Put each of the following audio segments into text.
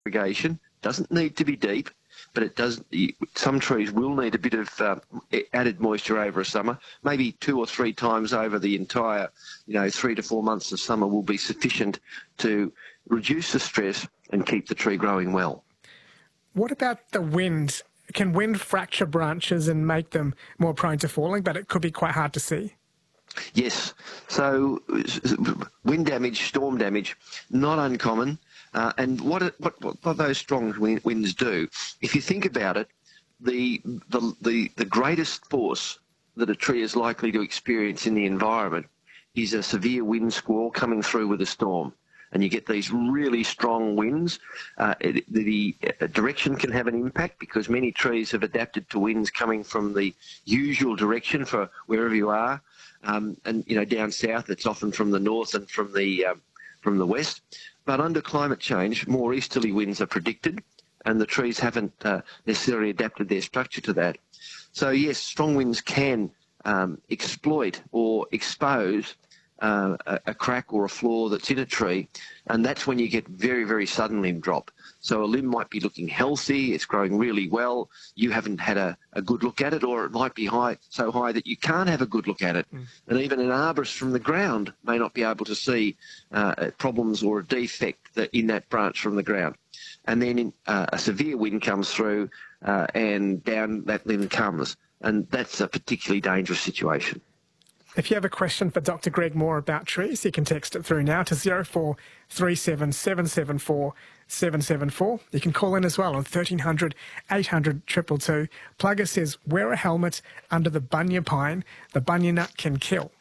irrigation. Doesn't need to be deep, but it does. Some trees will need a bit of added moisture over a summer. Maybe 2 or 3 times over the entire, 3 to 4 months of summer will be sufficient to reduce the stress and keep the tree growing well. What about the wind? Can wind fracture branches and make them more prone to falling, but it could be quite hard to see? Yes. So wind damage, storm damage, not uncommon. And what those strong winds do, if you think about it, the greatest force that a tree is likely to experience in the environment is a severe wind squall coming through with a storm. And you get these really strong winds. The direction can have an impact because many trees have adapted to winds coming from the usual direction for wherever you are. And down south, it's often from the north and from the west. But under climate change, more easterly winds are predicted, and the trees haven't necessarily adapted their structure to that. So yes, strong winds can exploit or expose a crack or a flaw that's in a tree, and that's when you get very, very sudden limb drop. So a limb might be looking healthy, it's growing really well, you haven't had a good look at it, or it might be so high that you can't have a good look at it. And even an arborist from the ground may not be able to see problems or a defect in that branch from the ground. And then a severe wind comes through and down that limb comes, and that's a particularly dangerous situation. If you have a question for Dr. Greg Moore about trees, you can text it through now to 0437 774 774. You can call in as well on 1300 800 222. Plugger says, wear a helmet under the bunya pine. The bunya nut can kill.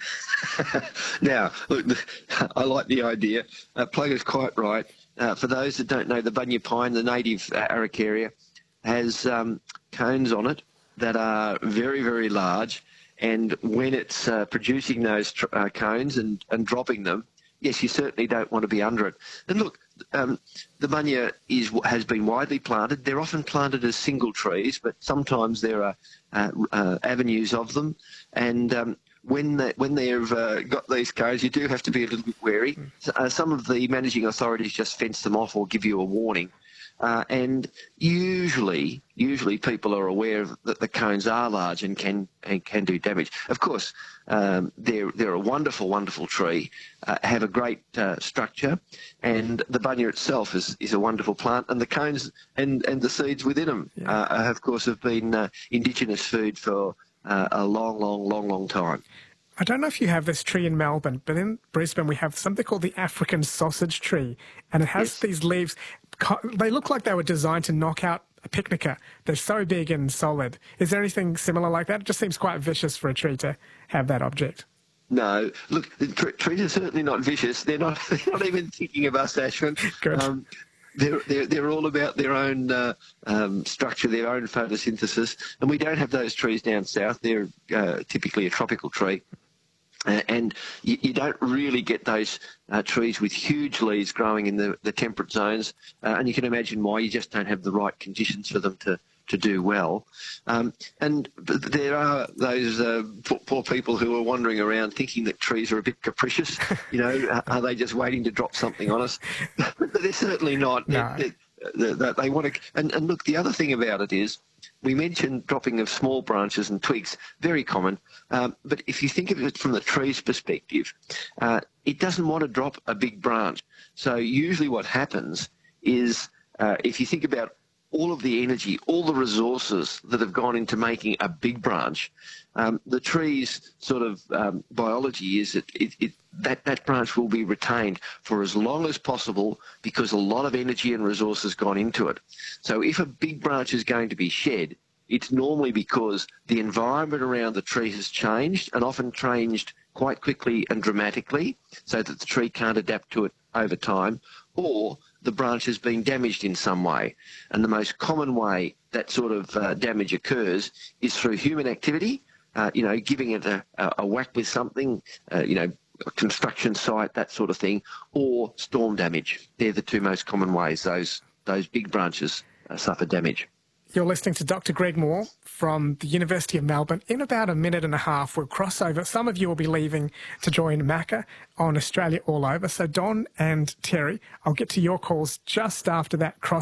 Now, look, I like the idea. Plugger's quite right. For those that don't know, the bunya pine, the native Araucaria, has cones on it that are very, very large. And when it's producing those cones and dropping them, yes, you certainly don't want to be under it. And look, the bunya has been widely planted. They're often planted as single trees, but sometimes there are avenues of them. And when they've got these cones, you do have to be a little bit wary. Some of the managing authorities just fence them off or give you a warning. And usually people are aware that the cones are large and can do damage. Of course, they're a wonderful, wonderful tree, have a great structure, and the bunya itself is a wonderful plant, and the cones and the seeds within them, of course, have been indigenous food for a long time. I don't know if you have this tree in Melbourne, but in Brisbane we have something called the African sausage tree, and it has these leaves. They look like they were designed to knock out a picnicker. They're so big and solid. Is there anything similar like that? It just seems quite vicious for a tree to have that object. No, look, the trees are certainly not vicious. They're not even thinking of us, Ashwin. Good. They're all about their own structure, their own photosynthesis, and we don't have those trees down south. They're typically a tropical tree. And you don't really get those trees with huge leaves growing in the temperate zones, and you can imagine why. You just don't have the right conditions for them to do well. And there are those poor people who are wandering around thinking that trees are a bit capricious. Are they just waiting to drop something on us? But they're certainly not. No. They want to. And look, the other thing about it is, we mentioned dropping of small branches and twigs, very common. But if you think of it from the tree's perspective, it doesn't want to drop a big branch. So usually what happens is, if you think about all of the energy, all the resources that have gone into making a big branch, the tree's sort of biology is that branch will be retained for as long as possible because a lot of energy and resources gone into it. So if a big branch is going to be shed, it's normally because the environment around the tree has changed, and often changed quite quickly and dramatically, so that the tree can't adapt to it over time, or the branch has been damaged in some way. And the most common way that sort of damage occurs is through human activity, giving it a whack with something, a construction site, that sort of thing, or storm damage. They're the two most common ways those big branches suffer damage. You're listening to Dr. Greg Moore from the University of Melbourne. In about a minute and a half, we'll cross over. Some of you will be leaving to join Macca on Australia All Over. So Don and Terry, I'll get to your calls just after that cross.